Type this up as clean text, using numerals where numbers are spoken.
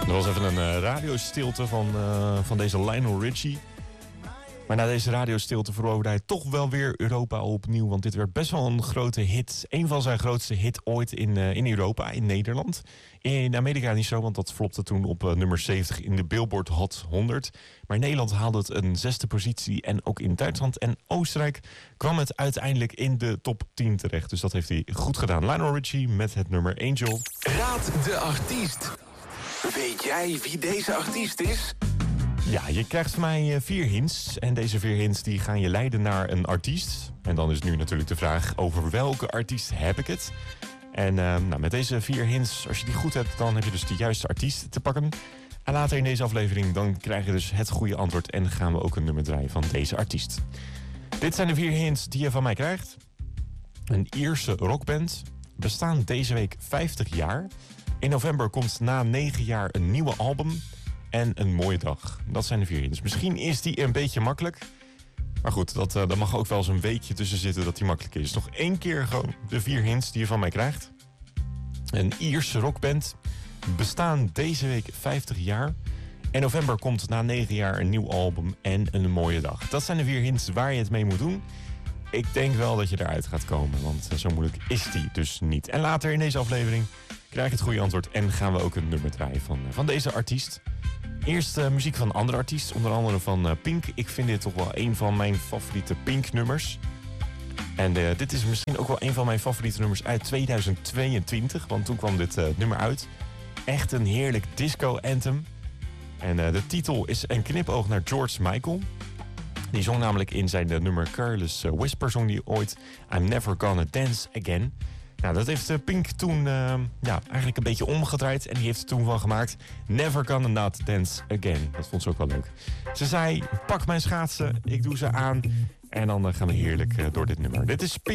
Er was even een radiostilte van deze Lionel Richie. Maar na deze radiostilte veroverde hij toch wel weer Europa opnieuw. Want dit werd best wel een grote hit. Een van zijn grootste hit ooit in Europa, in Nederland. In Amerika niet zo, want dat flopte toen op nummer 70 in de Billboard Hot 100. Maar in Nederland haalde het een 6e positie. En ook in Duitsland en Oostenrijk kwam het uiteindelijk in de top 10 terecht. Dus dat heeft hij goed gedaan. Lionel Richie met het nummer Angel. Raad de artiest. Weet jij wie deze artiest is? Ja, je krijgt van mij 4 hints. En deze 4 hints die gaan je leiden naar een artiest. En dan is nu natuurlijk de vraag, over welke artiest heb ik het? En met deze 4 hints, als je die goed hebt, dan heb je dus de juiste artiest te pakken. En later in deze aflevering, dan krijg je dus het goede antwoord. En gaan we ook een nummer draaien van deze artiest. Dit zijn de 4 hints die je van mij krijgt. Een Ierse rockband. Bestaan deze week 50 jaar. In november komt na 9 jaar een nieuwe album. En een mooie dag. Dat zijn de 4 hints. Misschien is die een beetje makkelijk. Maar goed, daar mag ook wel eens een weekje tussen zitten dat die makkelijk is. Nog 1 keer gewoon de 4 hints die je van mij krijgt. Een Ierse rockband. Bestaan deze week 50 jaar. In november komt na 9 jaar een nieuw album en een mooie dag. Dat zijn de 4 hints waar je het mee moet doen. Ik denk wel dat je eruit gaat komen, want zo moeilijk is die dus niet. En later in deze aflevering krijg je het goede antwoord en gaan we ook een nummer draaien van deze artiest. Eerst muziek van een andere artiest, onder andere van Pink. Ik vind dit toch wel een van mijn favoriete Pink-nummers. En dit is misschien ook wel een van mijn favoriete nummers uit 2022, want toen kwam dit nummer uit. Echt een heerlijk disco-anthem. En de titel is een knipoog naar George Michael. Die zong namelijk in zijn nummer Careless Whisper, zong die ooit I'm Never Gonna Dance Again. Nou, dat heeft Pink toen eigenlijk een beetje omgedraaid. En die heeft er toen van gemaakt Never Gonna Not Dance Again. Dat vond ze ook wel leuk. Ze zei, pak mijn schaatsen, ik doe ze aan. En dan gaan we heerlijk door dit nummer. Dit is Pink.